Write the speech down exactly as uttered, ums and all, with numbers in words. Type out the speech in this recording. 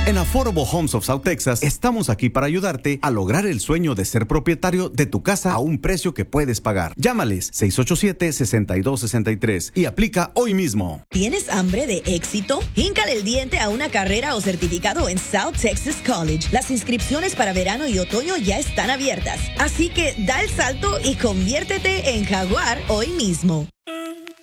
En Affordable Homes of South Texas estamos aquí para ayudarte a lograr el sueño de ser propietario de tu casa a un precio que puedes pagar. Llámales seis ocho siete, seis dos seis tres y aplica hoy mismo. ¿Tienes hambre de éxito? Híncale el diente a una carrera o certificado en South Texas College. Las inscripciones para verano y otoño ya están abiertas. Así que da el salto y conviértete en jaguar hoy mismo.